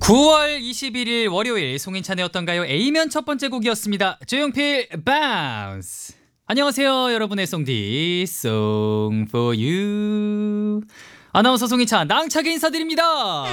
9월 21일 월요일 송인찬의 어떤가요? A면 첫 번째 곡이었습니다. 조용필 바운스. 안녕하세요 여러분의 송디 Song for you. 아나운서 송인찬 낭차게 인사드립니다.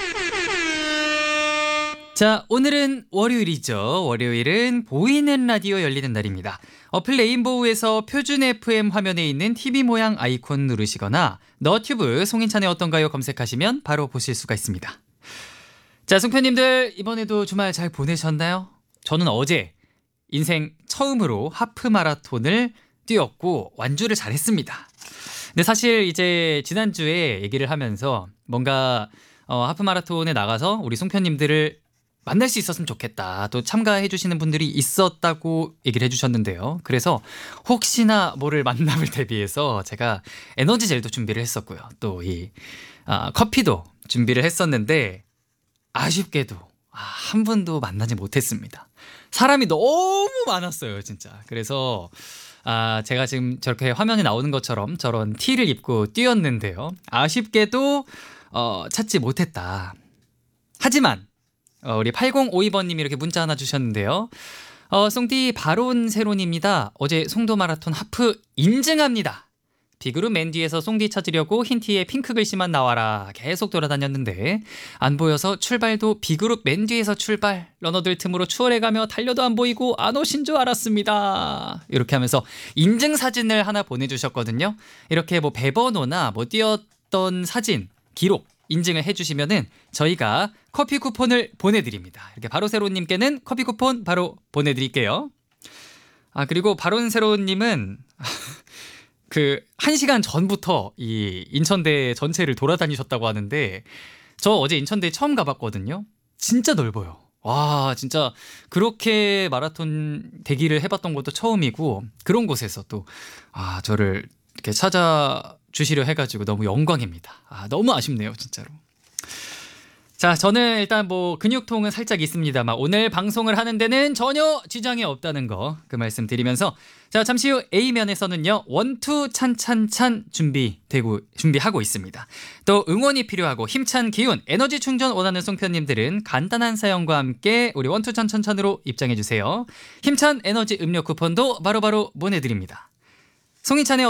자, 오늘은 월요일이죠. 월요일은 보이는 라디오 열리는 날입니다. 어플 레인보우에서 표준 FM 화면에 있는 TV 모양 아이콘 누르시거나 너튜브 송인찬의 어떤가요 검색하시면 바로 보실 수가 있습니다. 자, 송편님들 이번에도 주말 잘 보내셨나요? 저는 어제 인생 처음으로 하프 마라톤을 뛰었고 완주를 잘했습니다. 근데 사실 이제 지난주에 얘기를 하면서 뭔가 하프 마라톤에 나가서 우리 송편님들을 만날 수 있었으면 좋겠다. 또 참가해 주시는 분들이 있었다고 얘기를 해주셨는데요. 그래서 혹시나 모를 만남을 대비해서 제가 에너지 젤도 준비를 했었고요. 또 이 커피도 준비를 했었는데 아쉽게도 한 분도 만나지 못했습니다. 사람이 너무 많았어요, 진짜. 그래서 제가 지금 저렇게 화면에 나오는 것처럼 저런 티를 입고 뛰었는데요. 아쉽게도 찾지 못했다. 하지만 우리 8052번님이 이렇게 문자 하나 주셨는데요. 송디 바론세론입니다. 어제 송도 마라톤 하프 인증합니다. 비그룹 맨 뒤에서 송디 찾으려고 흰 티에 핑크 글씨만 나와라 계속 돌아다녔는데 안 보여서 출발도 비그룹 맨 뒤에서 출발. 러너들 틈으로 추월해가며 달려도 안 보이고 안 오신 줄 알았습니다. 이렇게 하면서 인증 사진을 하나 보내주셨거든요. 이렇게 뭐 배번호나 뭐 뛰었던 사진 기록 인증을 해주시면은 저희가 커피 쿠폰을 보내드립니다. 이렇게 바로세로님께는 커피 쿠폰 바로 보내드릴게요. 그리고 바론세로님은 그 1시간 전부터 이 인천대 전체를 돌아다니셨다고 하는데 저 어제 인천대 처음 가봤거든요. 진짜 넓어요. 와, 진짜 그렇게 마라톤 대기를 해봤던 것도 처음이고 그런 곳에서 또 저를 이렇게 찾아주시려 해가지고 너무 영광입니다. 너무 아쉽네요, 진짜로. 자, 저는 일단 뭐 근육통은 살짝 있습니다만 오늘 방송을 하는 데는 전혀 지장이 없다는 거 그 말씀 드리면서 자, 잠시 후 A면에서는요 원투 찬찬찬 준비하고 있습니다. 또 응원이 필요하고 힘찬 기운 에너지 충전 원하는 송편님들은 간단한 사연과 함께 우리 원투 찬찬찬으로 입장해주세요. 힘찬 에너지 음료 쿠폰도 바로바로 보내드립니다. 송인찬의